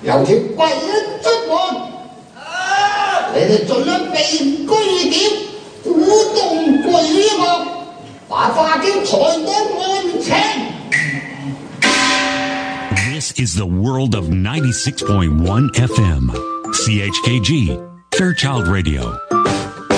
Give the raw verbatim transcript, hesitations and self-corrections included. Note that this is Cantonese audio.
有條貴人出沒，你哋盡量避居點，鼓動鬼惡，把花轎抬到案情。 This is the world of ninety-six point one F M. C H K G, Fairchild Radio.